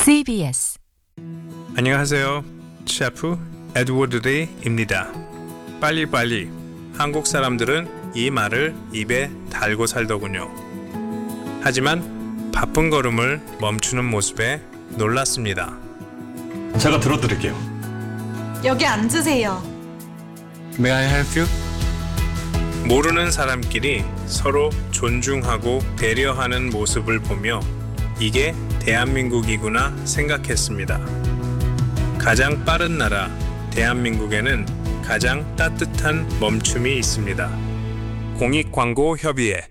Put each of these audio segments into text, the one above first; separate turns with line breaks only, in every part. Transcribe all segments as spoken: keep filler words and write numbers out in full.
씨비에스
안녕하세요. 셰프 에드워드 리입니다. 빨리빨리. 한국 사람들은 이 말을 입에 달고 살더군요. 하지만 바쁜 걸음을 멈추는 모습에 놀랐습니다.
제가 들어드릴게요.
여기 앉으세요.
May I help you? 모르는 사람끼리 서로 존중하고 배려하는 모습을 보며 이게 대한민국이구나 생각했습니다. 가장 빠른 나라 대한민국에는 가장 따뜻한 멈춤이 있습니다. 공익광고협의회.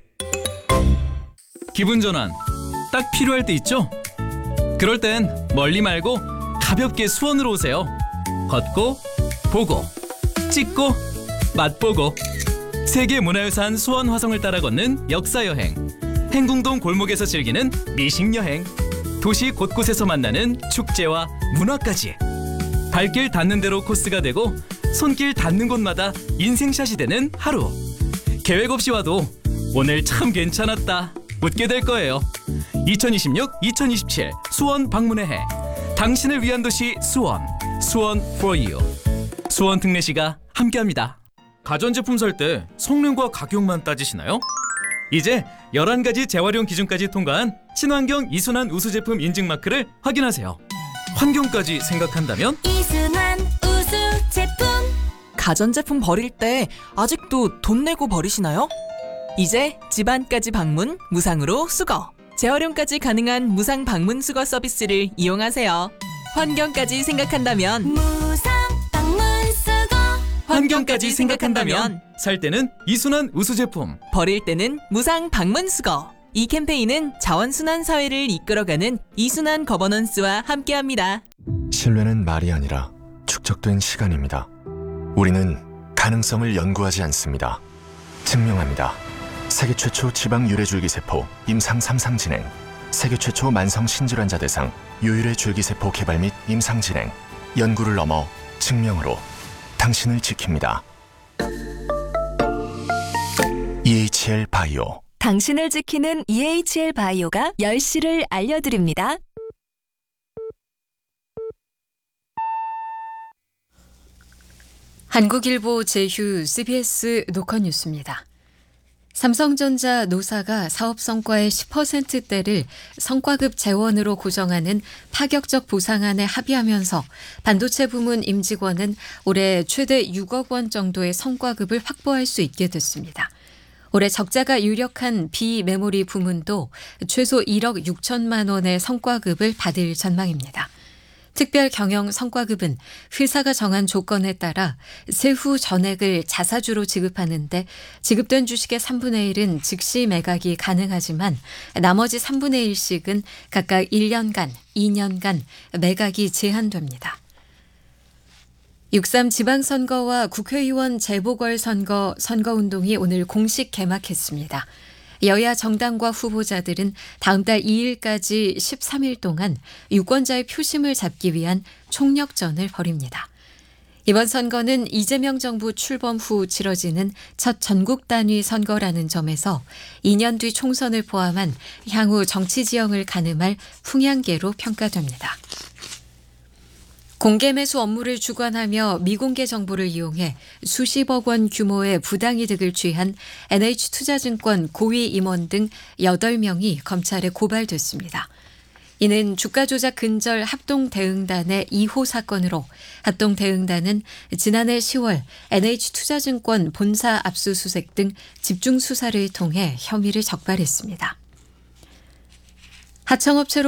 기분 전환 딱 필요할 때 있죠? 그럴 땐 멀리 말고 가볍게 수원으로 오세요. 걷고 보고 찍고 맛보고 세계 문화유산 수원 화성을 따라 걷는 역사여행, 행궁동 골목에서 즐기는 미식여행, 도시 곳곳에서 만나는 축제와 문화까지 발길 닿는 대로 코스가 되고 손길 닿는 곳마다 인생샷이 되는 하루. 계획 없이 와도 오늘 참 괜찮았다 웃게 될 거예요. 이천이십육 이천이십칠 수원 방문의 해. 당신을 위한 도시 수원. 수원 for you. 수원 특례시가 함께합니다. 가전제품 살 때 성능과 가격만 따지시나요? 이제 열한 가지 재활용 기준까지 통과한 친환경 이순환 우수 제품 인증 마크를 확인하세요. 환경까지 생각한다면
이순환 우수 제품. 가전제품 버릴 때 아직도 돈 내고 버리시나요? 이제 집안까지 방문 무상으로 수거. 재활용까지 가능한 무상 방문 수거 서비스를 이용하세요. 환경까지 생각한다면 무상 방문 수거.
환경까지 생각한다면 살 때는 이순환 우수 제품,
버릴 때는 무상 방문 수거. 이 캠페인은 자원순환 사회를 이끌어가는 이순환 거버넌스와 함께합니다.
신뢰는 말이 아니라 축적된 시간입니다. 우리는 가능성을 연구하지 않습니다. 증명합니다. 세계 최초 지방 유래줄기세포 임상 삼 상 진행, 세계 최초 만성 신질환자 대상 유일의 줄기세포 개발 및 임상 진행, 연구를 넘어 증명으로 당신을 지킵니다. 이에이치엘 바이오.
당신을 지키는 이에이치엘 바이오가 열 시를 알려드립니다.
한국일보 제휴 씨비에스 노컷뉴스입니다. 삼성전자 노사가 사업 성과의 십 퍼센트대를 성과급 재원으로 고정하는 파격적 보상안에 합의하면서 반도체 부문 임직원은 올해 최대 육억 원 정도의 성과급을 확보할 수 있게 됐습니다. 올해 적자가 유력한 비메모리 부문도 최소 일억 육천만 원의 성과급을 받을 전망입니다. 특별 경영 성과급은 회사가 정한 조건에 따라 세후 전액을 자사주로 지급하는데 지급된 주식의 삼분의 일은 즉시 매각이 가능하지만 나머지 삼분의 일씩은 각각 일 년간, 이 년간 매각이 제한됩니다. 육삼 지방선거와 국회의원 재보궐선거 선거운동이 오늘 공식 개막했습니다. 여야 정당과 후보자들은 다음 달 이 일까지 십삼 일 동안 유권자의 표심을 잡기 위한 총력전을 벌입니다. 이번 선거는 이재명 정부 출범 후 치러지는 첫 전국 단위 선거라는 점에서 이 년 뒤 총선을 포함한 향후 정치 지형을 가늠할 풍향계로 평가됩니다. 공개매수 업무를 주관하며 미공개 정보를 이용해 수십억 원 규모의 부당이득을 취한 엔에이치투자증권 고위 임원 등 여덟 명이 검찰에 고발됐습니다. 이는 주가조작 근절 합동대응단의 이 호 사건으로 합동대응단은 지난해 시월 엔에이치투자증권 본사 압수수색 등 집중수사를 통해 혐의를 적발했습니다. 하청업체로